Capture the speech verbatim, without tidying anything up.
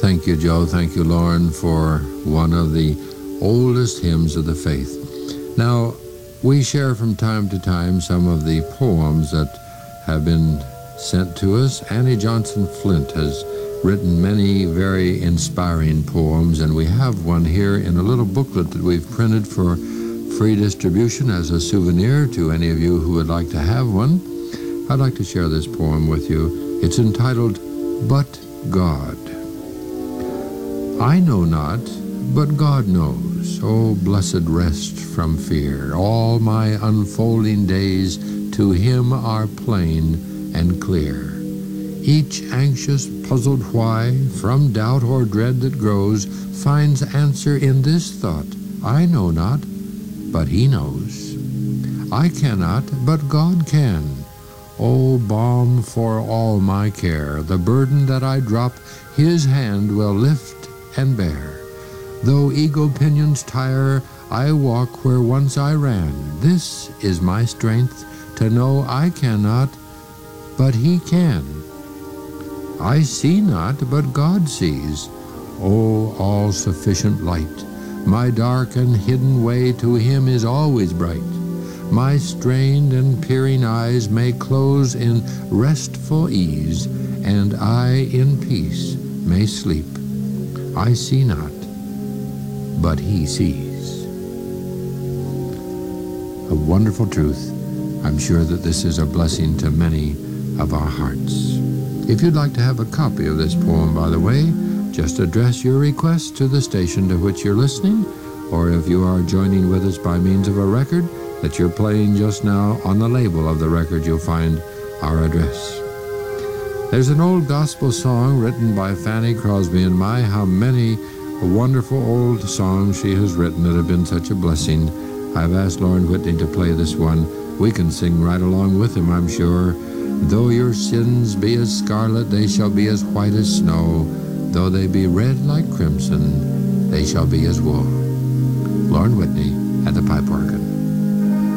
Thank you, Joe. Thank you, Lauren, for one of the oldest hymns of the faith. Now, we share from time to time some of the poems that have been sent to us. Annie Johnson Flint has written many very inspiring poems, and we have one here in a little booklet that we've printed for free distribution as a souvenir to any of you who would like to have one. I'd like to share this poem with you. It's entitled, But God. I know not, but God knows. Oh, blessed rest from fear. All my unfolding days to Him are plain and clear. Each anxious, puzzled why, from doubt or dread that grows, finds answer in this thought, I know not, but He knows. I cannot, but God can. O balm for all my care, the burden that I drop, His hand will lift and bear. Though eagle pinions tire, I walk where once I ran. This is my strength, to know I cannot, but He can. I see not, but God sees. O all-sufficient light, my dark and hidden way to Him is always bright. My strained and peering eyes may close in restful ease, and I in peace may sleep. I see not, but He sees. A wonderful truth. I'm sure that this is a blessing to many of our hearts. If you'd like to have a copy of this poem, by the way, just address your request to the station to which you're listening, or if you are joining with us by means of a record that you're playing just now, on the label of the record you'll find our address. There's an old gospel song written by Fanny Crosby, and my, how many wonderful old songs she has written that have been such a blessing. I've asked Lauren Whitney to play this one. We can sing right along with him, I'm sure. Though your sins be as scarlet, they shall be as white as snow. Though they be red like crimson, they shall be as wool. Lauren Whitney at the pipe organ.